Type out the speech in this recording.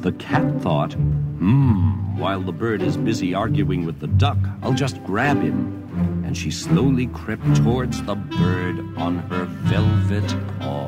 The cat thought, while the bird is busy arguing with the duck, I'll just grab him. And she slowly crept towards the bird on her velvet paw.